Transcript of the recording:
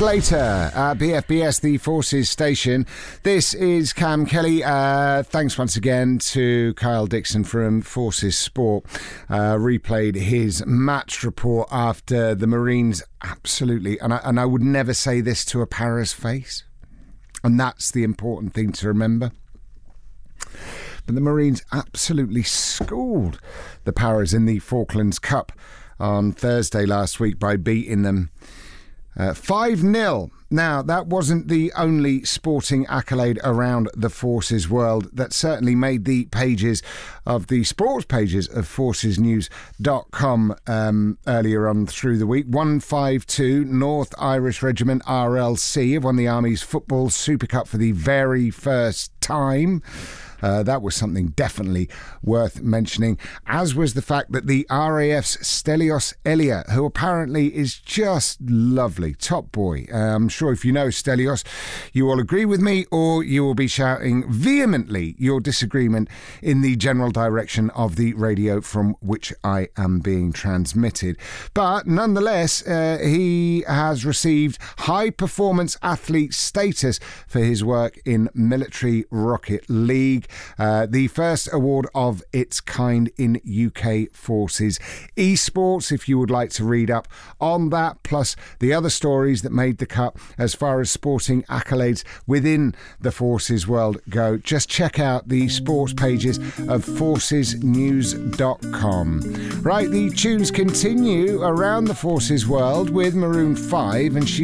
later at BFBS, the Forces station. This is Cam Kelly. Thanks once again to Kyle Dixon from Forces Sport. Replayed his match report after the Marines absolutely, and I would never say this to a Para's face, and that's the important thing to remember. But the Marines absolutely schooled the Paras in the Falklands Cup on Thursday last week by beating them 5-0. Now, that wasn't the only sporting accolade around the Forces world. That certainly made the pages of the sports pages of forcesnews.com earlier on through the week. 152 North Irish Regiment RLC have won the Army's Football Super Cup for the very first time. That was something definitely worth mentioning, as was the fact that the RAF's Stelios Elia, who apparently is just lovely, top boy. I'm sure if you know Stelios, you will agree with me, or you will be shouting vehemently your disagreement in the general direction of the radio from which I am being transmitted. But nonetheless, he has received high performance athlete status for his work in Military Rocket League. The first award of its kind in UK Forces esports, if you would like to read up on that, plus the other stories that made the cut as far as sporting accolades within the Forces world go. Just check out the sports pages of forcesnews.com. Right, the tunes continue around the Forces world with Maroon 5, and she